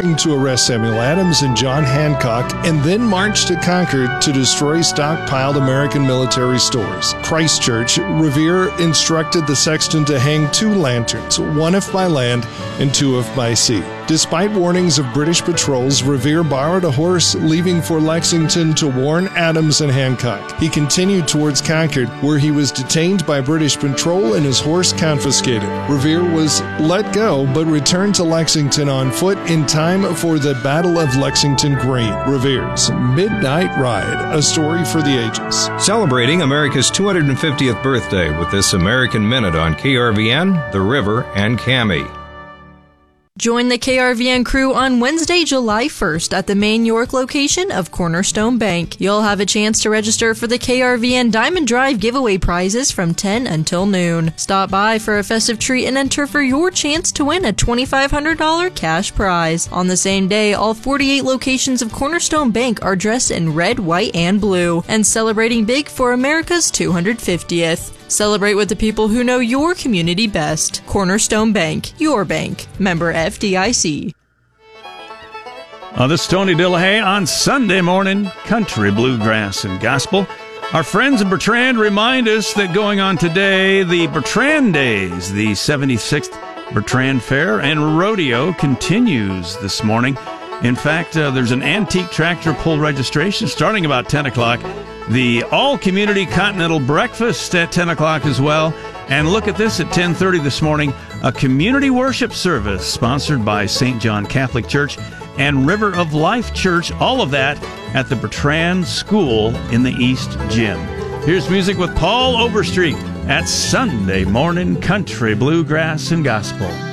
preparing to arrest Samuel Adams and John Hancock, and then marched to Concord to destroy stockpiled American military stores. Christchurch, Revere instructed the sexton to hang 2 lanterns, one if by land and 2 if by sea. Despite warnings of British patrols, Revere borrowed a horse, leaving for Lexington to warn Adams and Hancock. He continued towards Concord, where he was detained by British patrol and his horse confiscated. Revere was let go, but returned to Lexington on foot in time for the Battle of Lexington Green. Revere's Midnight Ride, a story for the ages. Celebrating America's 250th birthday with this American Minute on KRVN, The River, and Cami. Join the KRVN crew on Wednesday, July 1st at the main York location of Cornerstone Bank. You'll have a chance to register for the KRVN Diamond Drive giveaway prizes from 10 until noon. Stop by for a festive treat and enter for your chance to win a $2,500 cash prize. On the same day, all 48 locations of Cornerstone Bank are dressed in red, white, and blue and celebrating big for America's 250th. Celebrate with the people who know your community best. Cornerstone Bank, your bank. Member FDIC. This is Tony Dillahay on Sunday morning, Country, Bluegrass, and Gospel. Our friends in Bertrand remind us that going on today, the Bertrand Days, the 76th Bertrand Fair and Rodeo continues this morning. In fact, there's an antique tractor pull registration starting about 10 o'clock. The all-community continental breakfast at 10 o'clock as well. And look at this at 10:30 this morning, a community worship service sponsored by St. John Catholic Church and River of Life Church. All of that at the Bertrand School in the East Gym. Here's music with Paul Overstreet at Sunday morning, Country, Bluegrass, and Gospel.